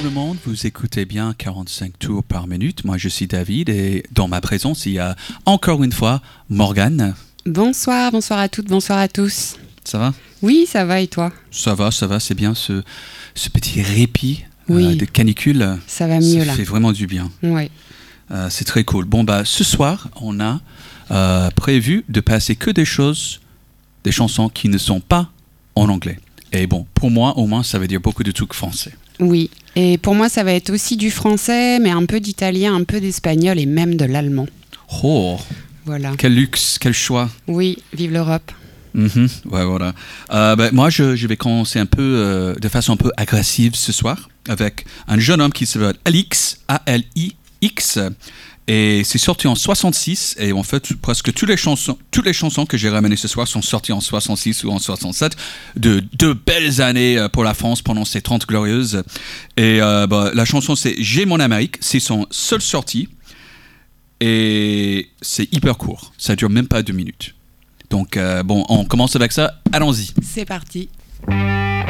le monde, vous écoutez bien 45 tours par minute. Moi, je suis David et dans ma présence, il y a encore une fois Morgane. Bonsoir à toutes, bonsoir à tous. Ça va ? Oui, ça va et toi ? Ça va, c'est bien ce petit répit Oui. de canicule. Ça va mieux ça là. fait vraiment du bien. Oui. C'est très cool. Bon, ce soir, on a prévu de passer que des chansons qui ne sont pas en anglais. Et bon, pour moi, au moins, ça veut dire beaucoup de trucs français. Oui, et pour moi, ça va être aussi du français, mais un peu d'italien, un peu d'espagnol et même de l'allemand. Oh, voilà. Quel luxe, quel choix. Oui, vive l'Europe. Ouais, voilà. Moi, je vais commencer un peu de façon un peu agressive ce soir avec un jeune homme qui s'appelle Alix, A-L-I-X. Et c'est sorti en 66 et en fait presque toutes les chansons que j'ai ramenées ce soir sont sorties en 66 ou en 67, de belles années pour la France pendant ces 30 glorieuses. Et la chanson c'est J'ai mon Amérique, c'est son seul sortie et c'est hyper court, ça dure même pas 2 minutes. Donc on commence avec ça, allons-y. C'est parti.